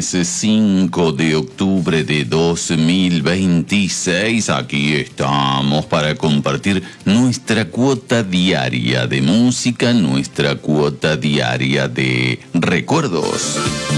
viernes 5 de octubre de 2026. Aquí estamos para compartir nuestra cuota diaria de música, nuestra cuota diaria de recuerdos.